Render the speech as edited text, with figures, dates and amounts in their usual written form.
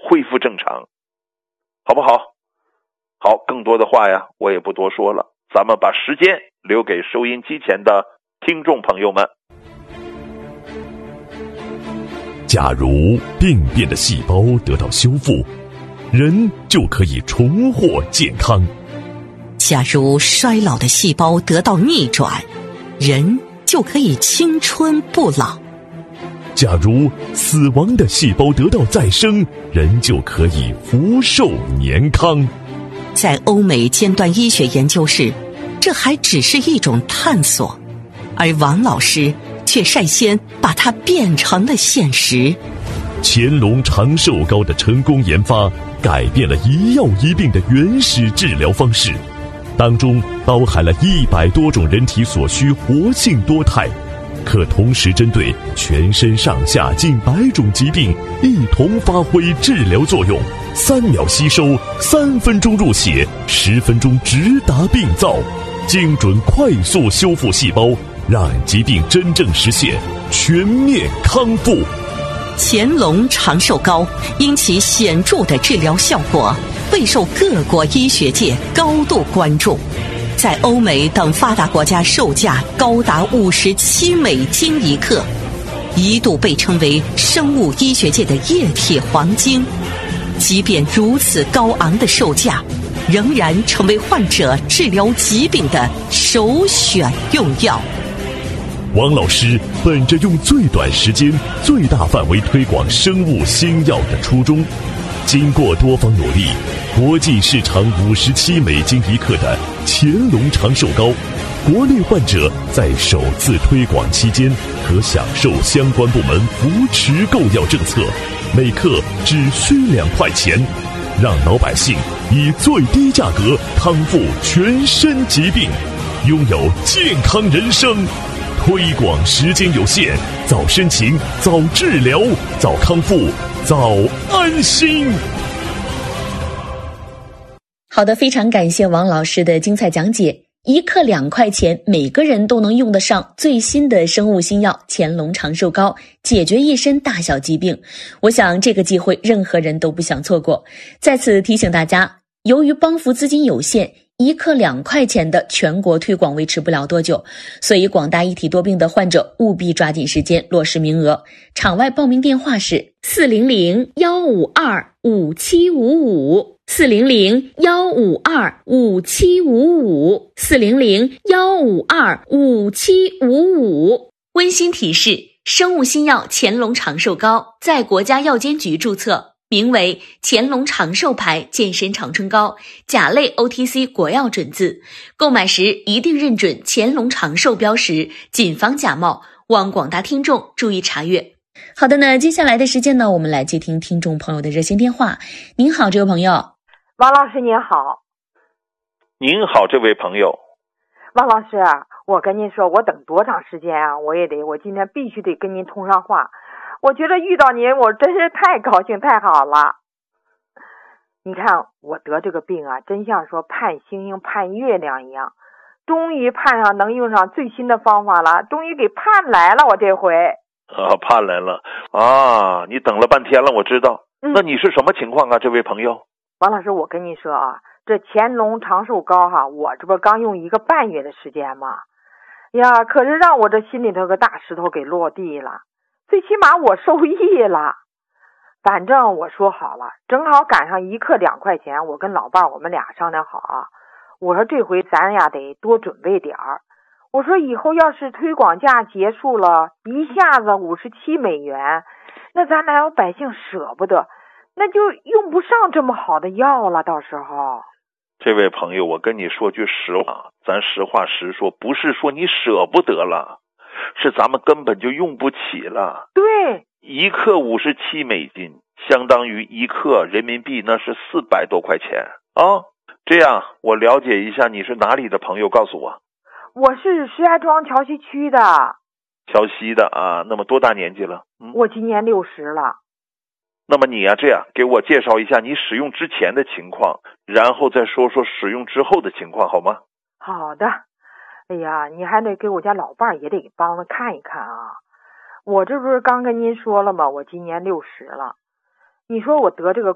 恢复正常，好不好？好，更多的话呀，我也不多说了，咱们把时间留给收音机前的听众朋友们。 假如病变的细胞得到修复，人就可以重获健康。 假如衰老的细胞得到逆转，人就可以青春不老。 假如死亡的细胞得到再生，人就可以福寿年康。 在欧美尖端医学研究室，这还只是一种探索，而王老师却率先把它变成了现实。 乾隆长寿膏的成功研发，改变了一药一病的原始治疗方式，当中包含了100多种人体所需活性多肽，可同时针对全身上下近100种疾病一同发挥治疗作用，3秒吸收，3分钟入血，10分钟直达病灶，精准快速修复细胞，让疾病真正实现全面康复。 乾隆长寿膏因其显著的治疗效果，备受各国医学界高度关注，在欧美等发达国家售价高达57美金一克，一度被称为生物医学界的液体黄金。即便如此高昂的售价，仍然成为患者治疗疾病的首选用药。 王老师本着用最短时间、最大范围推广生物新药的初衷，经过多方努力，国际市场57美金一克的乾隆长寿膏，国内患者在首次推广期间可享受相关部门扶持购药政策，每克只需2块钱，让老百姓以最低价格康复全身疾病，拥有健康人生。推广时间有限，早申请，早治疗，早康复，早安心。 好的，非常感谢王老师的精彩讲解。1克2块钱，每个人都能用得上最新的生物新药乾隆长寿膏，解决一身大小疾病。我想这个机会任何人都不想错过。在此提醒大家，由于帮扶资金有限，1克2块钱的全国推广维持不了多久，所以广大一体多病的患者务必抓紧时间落实名额。场外报名电话是400-152-5755。400-152-5755，400-152-5755。温馨提示：生物新药乾隆长寿膏在国家药监局注册，名为乾隆长寿牌健身长春膏，甲类 OTC 国药准字，购买时一定认准乾隆长寿标识，谨防假冒，望广大听众注意查阅。好的呢，接下来的时间呢，我们来接听听众朋友的热线电话。您好，这位朋友。 王老师您好。 您好，这位朋友。 王老师，我跟您说，我等多长时间啊？我今天必须得跟您通上话。我觉得遇到您，我真是太高兴，太好了。你看我得这个病啊，真像说盼星星盼月亮一样，终于盼上能用上最新的方法了，终于给盼来了，我这回。 盼来了啊！你等了半天了，我知道。那你是什么情况啊，这位朋友？ 王老师，我跟你说啊，这乾隆长寿膏哈，我这不刚用1个半月的时间吗？呀，可是让我这心里头个大石头给落地了，最起码我受益了。反正我说好了，正好赶上1克2块钱，我跟老伴我们俩商量好啊，我说这回咱俩得多准备点儿。我说以后要是推广价结束了，一下子57美元，那咱俩老百姓舍不得，那就用不上这么好的药了，到时候。 这位朋友，我跟你说句实话，咱实话实说，不是说你舍不得了，是咱们根本就用不起了。 对 ，1克57美金，相当于1克人民币，那是400多块钱啊。这样，我了解一下你是哪里的朋友，告诉我。 我是石家庄桥西区的。 桥西的啊，那么多大年纪了？ 我今年60了。 那么你啊，这样给我介绍一下你使用之前的情况，然后再说说使用之后的情况，好吗？ 好的。哎呀，你还得给我家老伴也得帮着看一看啊。我这不是刚跟您说了吗？我今年60了。你说我得这个